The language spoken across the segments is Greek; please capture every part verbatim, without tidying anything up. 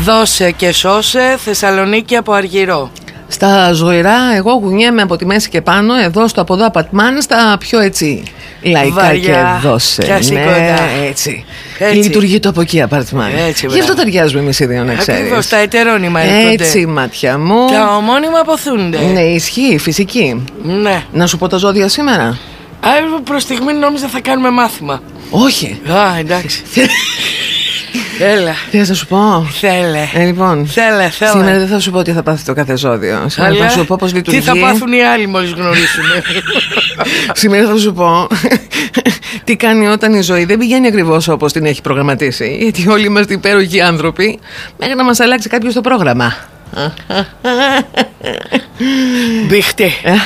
Δώσε και σώσε, Θεσσαλονίκη από Αργυρό. Στα ζωηρά, εγώ γουνιέμαι από τη μέση και πάνω. Εδώ στο από εδώ απατμάνε, στα πιο έτσι λαϊκά. Βαριά, και δώσε. Ναι, έτσι. έτσι. Λειτουργεί το από εκεί απατμάνε. Γι' αυτό ταιριάζουμε εμείς οι δύο, να ξέρεις. Ακριβώς, τα ετερόνυμα έρχονται. Έτσι, μάτια μου. Τα ομώνυμα αποθούνται. Ναι, ισχύει, φυσική. Ναι. Να σου πω τα ζώδια σήμερα. Α, προς στιγμή νόμιζα θα κάνουμε μάθημα. Όχι. Α, εντάξει. Έλα. Τι θα σου πω. Θέλε. Ε, λοιπόν, θέλε, θέλε. Σήμερα δεν θα σου πω τι θα πάθει το κάθε ζώδιο. Σήμερα θα σου πω πώς λειτουργεί. Τι θα πάθουν οι άλλοι μόλις γνωρίσουν. Σήμερα θα σου πω τι κάνει όταν η ζωή δεν πηγαίνει ακριβώς όπως την έχει προγραμματίσει. Γιατί όλοι είμαστε υπέροχοι άνθρωποι μέχρι να μας αλλάξει κάποιος το πρόγραμμα. Μπίχτη.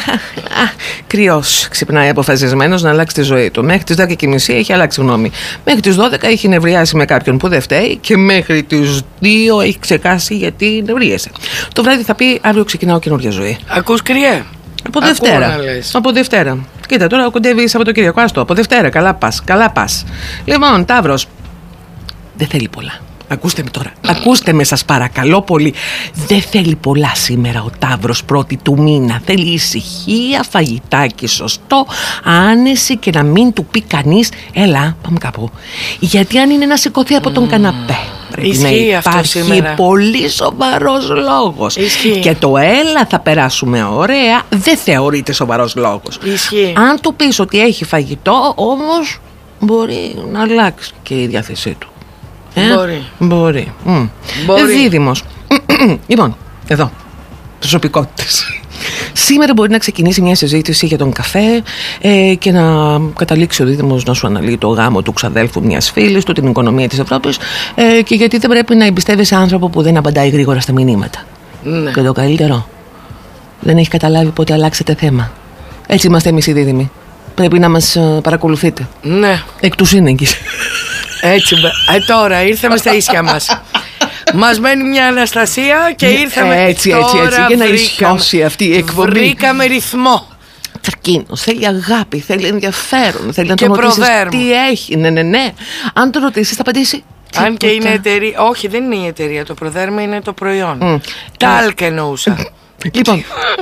Κρυός ξυπνάει αποφασισμένος να αλλάξει τη ζωή του. Μέχρι τις δέκα και μισή έχει αλλάξει γνώμη. Μέχρι τις δώδεκα έχει νευριάσει με κάποιον που δεν φταίει. Και μέχρι τις δύο έχει ξεκάσει γιατί νευρίασε. Το βράδυ θα πει αύριο ξεκινάω καινούργια ζωή. Ακούς, Κριέ? Από Δευτέρα. Από Δευτέρα. Κοίτα, τώρα κοντεύει Σαββατοκύριακο. Άστο. Από Δευτέρα. Καλά πας. Καλά πας. Λοιπόν, Ταύρος. Δεν θέλει πολλά. Ακούστε με τώρα. Ακούστε με, σας παρακαλώ πολύ. Δεν θέλει πολλά σήμερα ο Ταύρος πρώτη του μήνα. Θέλει ησυχία, φαγητάκι σωστό, άνεση και να μην του πει κανείς έλα, πάμε κάπου. Γιατί αν είναι να σηκωθεί από τον mm. καναπέ, πρέπει Ισχύει να υπάρχει αυτό πολύ σοβαρός λόγος. Ισχύει. Και το έλα θα περάσουμε ωραία δεν θεωρείται σοβαρός λόγος. Ισχύει. Αν του πεις ότι έχει φαγητό, όμως μπορεί να αλλάξει και η διάθεσή του. Ε, μπορεί. Μπορεί. Mm. μπορεί. Δίδυμος. Λοιπόν, εδώ. Προσωπικότητες. Σήμερα μπορεί να ξεκινήσει μια συζήτηση για τον καφέ ε, και να καταλήξει ο Δίδυμος να σου αναλύει το γάμο του ξαδέλφου μιας φίλης του, την οικονομία της Ευρώπης ε, και γιατί δεν πρέπει να εμπιστεύεσαι άνθρωπο που δεν απαντάει γρήγορα στα μηνύματα. Ναι. Και το καλύτερο, δεν έχει καταλάβει πότε αλλάξετε θέμα. Έτσι είμαστε εμείς οι Δίδυμοι. Πρέπει να μας ε, παρακολουθείτε. Ναι. Εκ του σύνεγγυς. Έτσι, ε, τώρα ήρθαμε στα ίσια μας. Μας μένει μια Αναστασία και ήρθαμε. Έτσι, έτσι, έτσι. Για να ισιώσει αυτή η εκπομπή. Βρήκαμε ρυθμό. Καρκίνος, θέλει αγάπη, θέλει ενδιαφέρον. Θέλει να τον ρωτήσεις τι έχει. Ναι, ναι, ναι. Αν τον ρωτήσεις θα απαντήσει. Αν και είναι εταιρεία. Όχι, δεν είναι η εταιρεία. Το προδέρμα είναι το προϊόν. Mm. Τάλκ εννοούσα. Λοιπόν,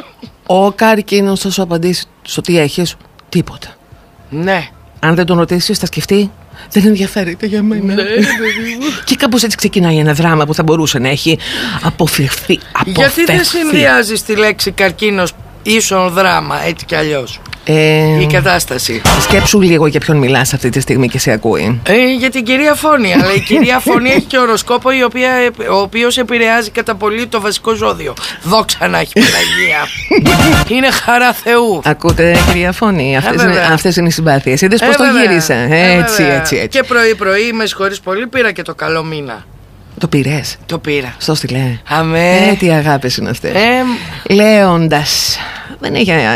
ο Καρκίνος θα σου απαντήσει στο τι έχεις. Τίποτα. Ναι. Αν δεν τον ρωτήσεις θα σκεφτεί. Δεν ενδιαφέρεται για μένα. Ναι, και κάπως έτσι ξεκινάει ένα δράμα που θα μπορούσε να έχει αποφευχθεί. Γιατί δεν συνδυάζεις τη λέξη καρκίνος ίσον δράμα, έτσι κι αλλιώς? Ε, η κατάσταση. Σκέψου λίγο για ποιον μιλάς αυτή τη στιγμή και σε ακούει. Ε, για την κυρία Φόνη. Αλλά η κυρία Φόνη έχει και οροσκόπο, η οποία, ο οποίος επηρεάζει κατά πολύ το βασικό ζώδιο. Δόξα να έχει Παναγία. Είναι χαρά Θεού. Ακούτε, κυρία Φόνη, αυτές, ε, είναι, αυτές είναι οι συμπάθειες. Είδες πως ε, το γύρισα. Ε, έτσι, έτσι, έτσι. Και πρωί-πρωί, με συγχωρείς πολύ, πήρα και το καλό μήνα. Το πήρες? Το πήρα. Στο στείλε. Αμέ. Ε, τι αγάπες είναι αυτές. Ε, Λέοντας. Δεν έχει